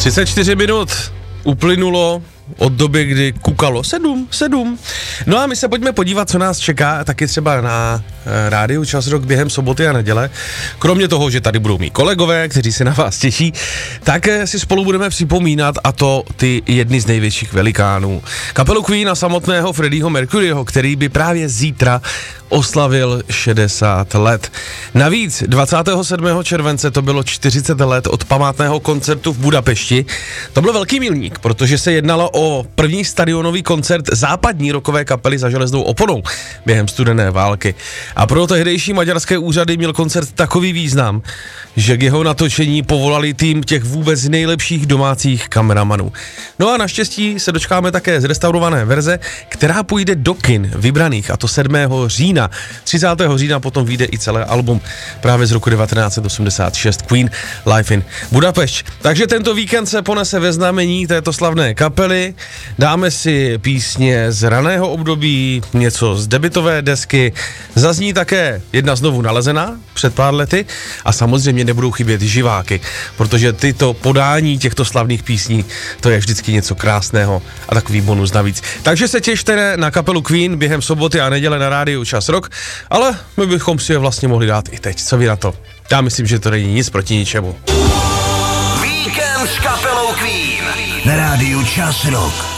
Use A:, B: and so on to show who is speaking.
A: 34 minut uplynulo od doby, kdy kukalo 7. No a my se pojďme podívat, co nás čeká taky třeba na rádiu Čas Rock během soboty a neděle. Kromě toho, že tady budou mý kolegové, kteří se na vás těší, tak si spolu budeme připomínat, a to ty jedny z největších velikánů. Kapelu Queen a samotného Freddieho Mercuryho, který by právě zítra oslavil 60 let. Navíc 27. července to bylo 40 let od památného koncertu v Budapešti. To byl velký milník, protože se jednalo o první stadionový koncert západní rockové kapely za železnou oponou během studené války. A pro tehdejší maďarské úřady měl koncert takový význam, že k jeho natočení povolali tým těch vůbec nejlepších domácích kameramanů. No a naštěstí se dočkáme také zrestaurované verze, která půjde do kin vybraných, a to 7. října. 30. října potom vyjde i celé album právě z roku 1986 Queen Live in Budapešť. Takže tento víkend se ponese ve znamení této slavné kapely. Dáme si písně z raného období, něco z debutové desky, zazní také jedna znovu nalezená před pár lety a samozřejmě nebudou chybět živáky, protože tyto podání těchto slavných písní, to je vždycky něco krásného a takový bonus navíc. Takže se těšte na kapelu Queen během soboty a neděle na rádiu Čas Rock, ale my bychom si je vlastně mohli dát i teď. Co vy na to? Já myslím, že to není nic proti ničemu.
B: Víkend s kapelou Queen na rádiu Čas Rock.